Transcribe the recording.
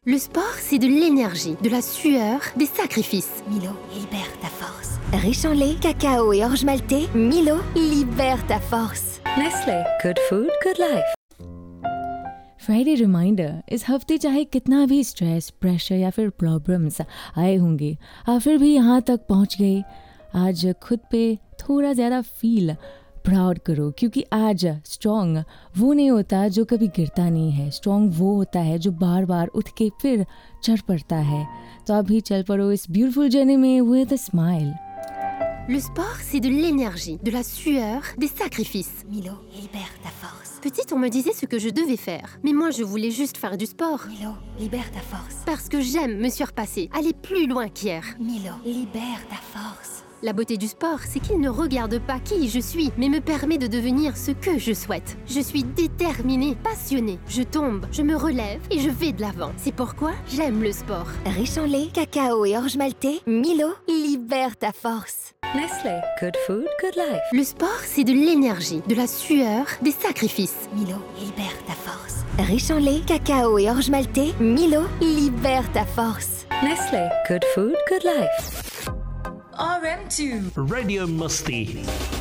Le sport, c'est de l'énergie, de la sueur, des sacrifices. Milo, libère ta force. Riche en lait, cacao et orge maltais, Milo, libère ta force. Nestle, good food, good life. Friday reminder, इस हफ्ते चाहे कितना भी stress, pressure या फिर प्रॉब्लम्स आए होंगे, आप फिर भी यहाँ तक पहुँच गए। आज खुद पे थोड़ा ज़्यादा फील प्राउड करो, क्योंकि आज स्ट्रॉन्ग वो नहीं होता जो कभी गिरता नहीं है। स्ट्रॉन्ग वो होता है जो बार बार उठ के फिर चढ़ पड़ता है। तो आप भी चल पड़ो इस ब्यूटीफुल जर्नी में with a smile. Le sport, c'est de l'énergie, de la sueur, des sacrifices. Milo, libère ta force. Petite, on me disait ce que je devais faire. Mais moi, je voulais juste faire du sport. Milo, libère ta force. Parce que j'aime me surpasser, aller plus loin qu'hier. Milo, libère ta force. La beauté du sport, c'est qu'il ne regarde pas qui je suis, mais me permet de devenir ce que je souhaite. Je suis déterminée, passionnée. Je tombe, je me relève et je vais de l'avant. C'est pourquoi j'aime le sport. Riche en lait, cacao et orge maltais, Milo, libère ta force. Nestle, good food, good life. Le sport, c'est de l'énergie, de la sueur, des sacrifices. Milo, libère ta force. Riche en lait, cacao et orge maltais, Milo, libère ta force. Nestle, good food, good life. RM2 Radio Musti.